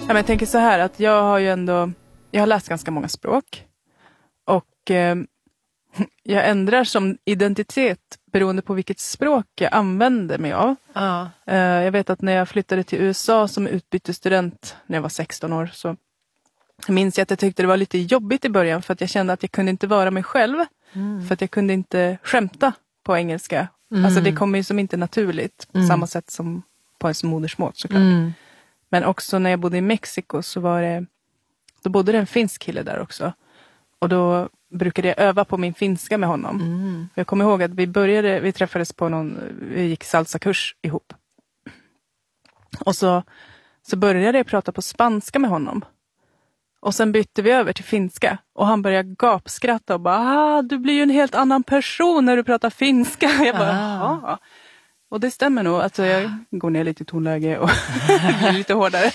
Ja, men jag tänker så här att jag har läst ganska många språk. Och jag ändrar som identitet beroende på vilket språk jag använder mig av. Jag vet att när jag flyttade till USA som utbytesstudent när jag var 16 år så minns jag att jag tyckte det var lite jobbigt i början för att jag kände att jag kunde inte vara mig själv. För att jag kunde inte skämta på engelska. Alltså det kommer ju som inte naturligt på samma sätt som på ens modersmål såklart. Men också när jag bodde i Mexiko så då bodde det en finsk kille där också. Och då brukade jag öva på min finska med honom. Jag kommer ihåg att vi träffades på vi gick salsakurs ihop. Och så började jag prata på spanska med honom. Och sen bytte vi över till finska. Och han började gapskratta och bara, du blir ju en helt annan person när du pratar finska. Jag bara, jaha. Och det stämmer nog. Alltså jag går ner lite i tonläge och blir lite hårdare.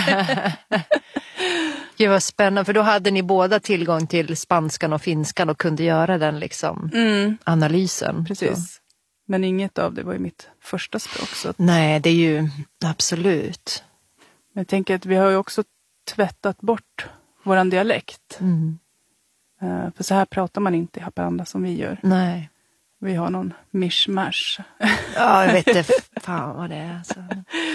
Det var spännande, för då hade ni båda tillgång till spanskan och finskan och kunde göra den liksom analysen. Precis. Så. Men inget av det var ju mitt första språk. Så Nej, det är ju absolut. Men jag tänker att vi har ju också tvättat bort våran dialekt. För så här pratar man inte i Haparanda som vi gör. Nej. Vi har någon mishmash. Ja, jag vet inte fan vad det är. Alltså.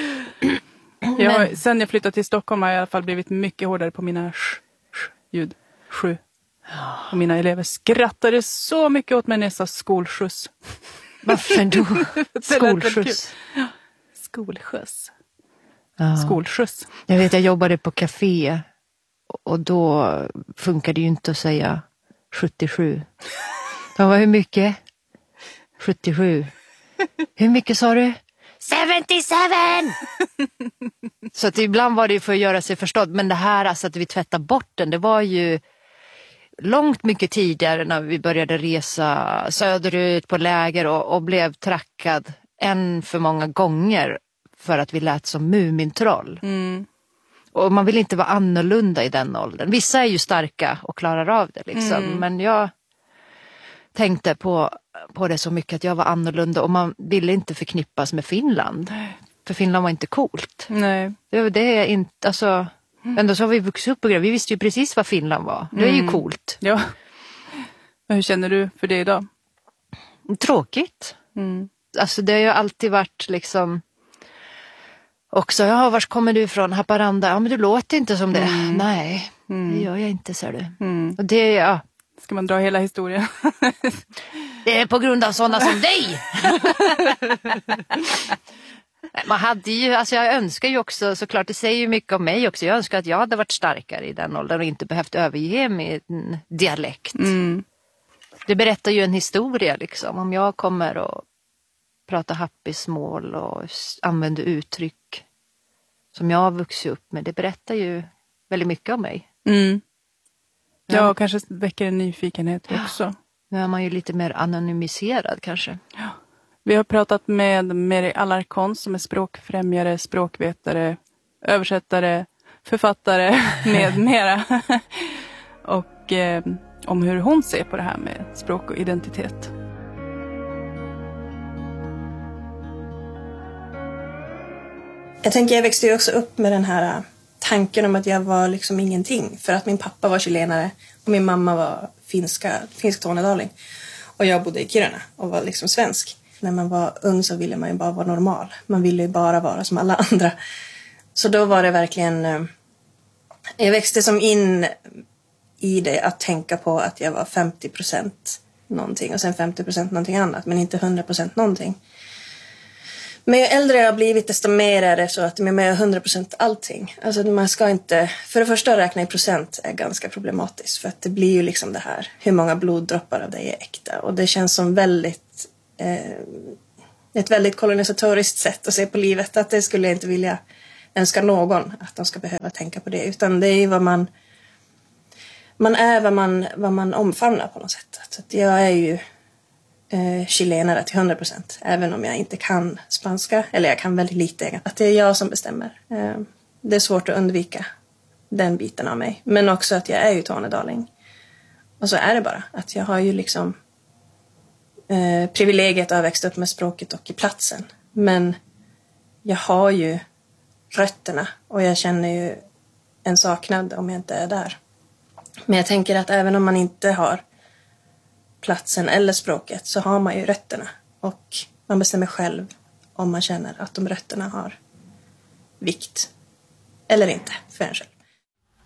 Sen jag flyttade till Stockholm har jag i alla fall blivit mycket hårdare på mina ljud. Och mina elever skrattade så mycket åt mig när jag sa skolskjuts. Varför då? Skolskjuts. Skolskjuts. Ja. Skolskjuts. Jag vet, jag jobbade på café och då funkar det ju inte att säga 77. De var hur mycket? 77. Hur mycket sa du? 77! Så att ibland var det ju för att göra sig förstådd. Men det här alltså att vi tvättar bort den, det var ju långt mycket tidigare när vi började resa söderut på läger och blev trackad än för många gånger för att vi lät som Mumintroll. Och man vill inte vara annorlunda i den åldern. Vissa är ju starka och klarar av det liksom. Men jag tänkte på det så mycket att jag var annorlunda och man ville inte förknippas med Finland. För Finland var inte coolt. Nej. Det är inte, alltså, ändå så har vi vuxit upp och grejer. Vi visste ju precis vad Finland var. Det är ju coolt. Ja. Men hur känner du för det idag? Tråkigt. Alltså det har ju alltid varit liksom också, var kommer du ifrån? Haparanda? Ja, men du låter inte som det. Nej, det gör jag inte, ser du. Och det, ja. Ska man dra hela historien? Det är på grund av sådana som dig! Man hade ju, alltså jag önskar ju också, såklart det säger ju mycket om mig också. Jag önskar att jag hade varit starkare i den åldern och inte behövt överge min dialekt. Det berättar ju en historia liksom. Om jag kommer och pratar happismål och använder uttryck som jag har vuxit upp med. Det berättar ju väldigt mycket om mig. Ja, och kanske väcker en nyfikenhet också. Nu är man ju lite mer anonymiserad kanske. Ja. Vi har pratat med Mary Alarcon som är språkfrämjare, språkvetare, översättare, författare med mera. Och om hur hon ser på det här med språk och identitet. Jag tänker, jag växte ju också upp med den här tanken om att jag var liksom ingenting. För att min pappa var chilenare och min mamma var finsk tornedaling. Och jag bodde i Kiruna och var liksom svensk. När man var ung så ville man ju bara vara normal. Man ville ju bara vara som alla andra. Så då var det verkligen... Jag växte som in i det att tänka på att jag var 50% någonting. Och sen 50% någonting annat. Men inte 100% någonting. Men ju äldre jag har blivit desto mer är det så att jag är med 100% allting. Alltså man ska inte... För det första att räkna i procent är ganska problematiskt. För att det blir ju liksom det här. Hur många bloddroppar av dig är äkta. Och det känns som ett väldigt kolonisatoriskt sätt att se på livet. Att det skulle jag inte vilja önska någon. Att de ska behöva tänka på det. Utan det är ju vad man är vad man omfamnar på något sätt. Så att jag är ju... chilenare till 100%, även om jag inte kan spanska, eller jag kan väldigt lite, att det är jag som bestämmer. Det är svårt att undvika den biten av mig, men också att jag är ju tornedaling, och så är det bara att jag har ju liksom privilegiet att ha växt upp med språket och i platsen, men jag har ju rötterna och jag känner ju en saknad om jag inte är där. Men jag tänker att även om man inte har platsen eller språket så har man ju rötterna. Och man bestämmer själv om man känner att de rötterna har vikt eller inte för en själv.